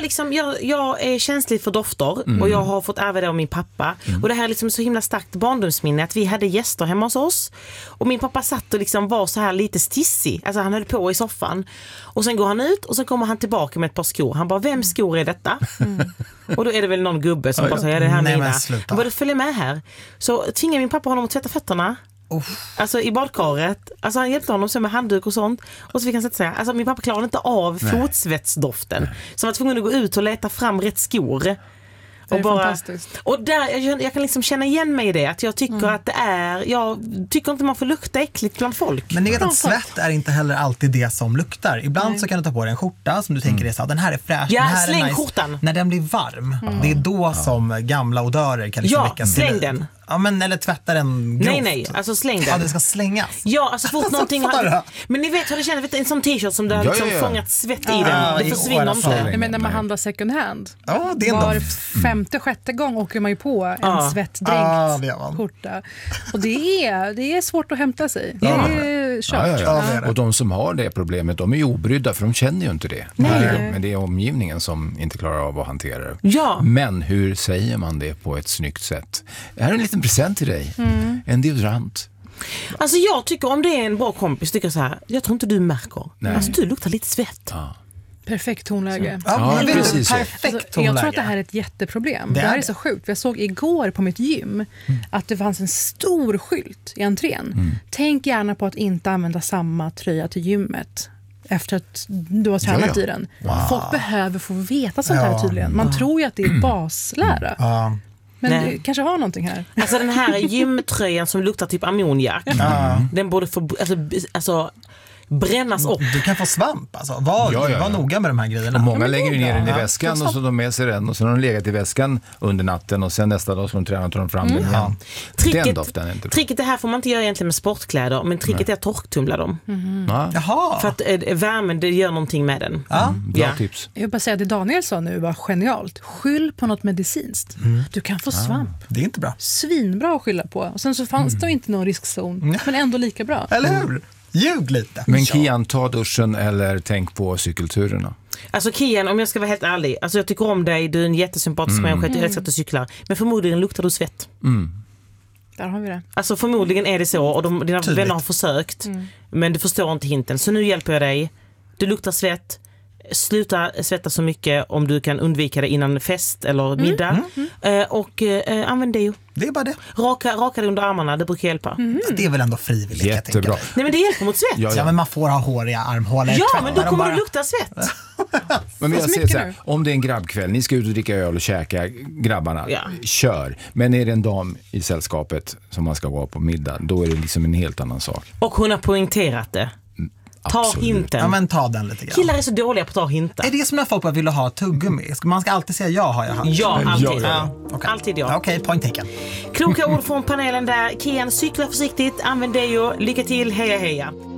liksom, jag är känslig för dofter och jag har fått ärva det av min pappa. Och det här är liksom så himla starkt barndomsminne att vi hade gäster hemma hos oss. Och min pappa satt och liksom var så här lite stissig. Alltså han höll på i soffan. Och sen går han ut och sen kommer han tillbaka med ett par skor. Han bara, vem skor är detta? Och då är det väl någon gubbe som bara säger, det här mina. Han bara, följer med här. Så tvingade min pappa honom att tvätta fötterna. Alltså i badkaret. Alltså han hjälpte honom så med handduk och sånt. Och så fick han sätta sig. Alltså min pappa klarade inte av fotsvetsdoften. Så han var tvungen att gå ut och leta fram rätt skor. Det är fantastiskt. Och där, jag kan liksom känna igen mig i det. Att jag tycker att det är... Jag tycker inte man får lukta äckligt bland folk. Men ni vet att svett är inte heller alltid det som luktar. Ibland så kan du ta på dig en skjorta som du tänker är så, den här är fräsch, ja, den här släng är nice. skjortan. När den blir varm, det är då som gamla odörer kan liksom väckas. Släng den. Ja, men eller tvätta den grovt. Nej, alltså släng den. Ja, den ska slängas. Ja, alltså fort någonting har... Men ni vet hur det känns, en sån t-shirt som det har liksom fångat svett i den. Det försvinner inte. Men när man handlar second hand. Ja, det är var 5:e, 6:e gång åker man ju på en svettdränkt skjorta. Och det är svårt att hämta sig. Det är kört. Och de som har det problemet, de är ju obrydda för de känner ju inte det. Men det är omgivningen som inte klarar av att hantera det. Ja. Men hur säger man det på ett snyggt sätt? Det här är en liten present till dig. En deodorant. Alltså jag tycker om det är en bra kompis, tycker jag så här, jag tror inte du märker. Nej. Alltså du luktar lite svett. Ja. Perfekt tonläge. Perfekt tonläge. Jag tror att det här är ett jätteproblem. Det här är så sjukt. Jag såg igår på mitt gym att det fanns en stor skylt i entrén. Tänk gärna på att inte använda samma tröja till gymmet efter att du har tränat i den. Folk behöver få veta sånt här tydligen. Man tror ju att det är baslära. Men du kanske har någonting här. Alltså den här gymtröjan som luktar typ ammoniak. Den borde få alltså brännas upp. Du kan få svamp alltså. Var noga med de här grejerna. Och många lägger ner den i väskan och så de med sig den och sen har de legat i väskan under natten och sen nästa dag så de tränar tar de fram den igen. Den doften är inte bra. Tricket det här får man inte göra egentligen med sportkläder, men tricket är att torktumla dem. Jaha. För att värmen, det gör någonting med den. Bra tips. Jag vill bara säga att det Daniel sa nu var genialt. Skyll på något medicinskt. Du kan få svamp. Det är inte bra. Svinbra att skylla på. Och sen så fanns det inte någon riskzon. Men ändå lika bra. Eller hur? Ljug lite. Men Kian, ta duschen eller tänk på cykelturerna. Alltså Kian, om jag ska vara helt ärlig, alltså jag tycker om dig, du är en jättesympatisk människa, jag älskar att du cyklar, men förmodligen luktar du svett. Där har vi det. Alltså förmodligen är det så, och dina vänner har försökt, men du förstår inte hinten, så nu hjälper jag dig. Du luktar svett. Sluta svettas så mycket om du kan undvika det innan fest eller middag. Och använd deo. Det är bara det. Raka dig under armarna, det brukar hjälpa. Det är väl ändå frivilligt. Jättebra. Nej, men det hjälper mot svett. Ja, men man får ha håriga armhålor. Ja, men då kommer du lukta svett. Men jag säger så här, om det är en grabbkväll, ni ska ut och dricka öl och käka, grabbarna, kör. Men är det en dam i sällskapet som man ska gå på middag, då är det liksom en helt annan sak. Och hon har poängterat det. Ta hinten. Ja, men ta den lite grann. Killar är så dåliga på att ta hinten. Är det som när folk bara vill ha tuggummi? Man ska alltid säga ja, har jag haft. Ja, alltid. Okay. Alltid ja. Okej, point taken. Kloka ord från panelen där. Kian, cykla försiktigt, använd deo. Lycka till, heja heja.